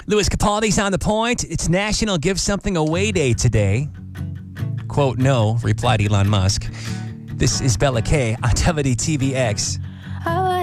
Louis Capaldi's on the point. It's National Give Something Away Day today. Quote, no, replied Elon Musk. This is Bella K on WDTVX.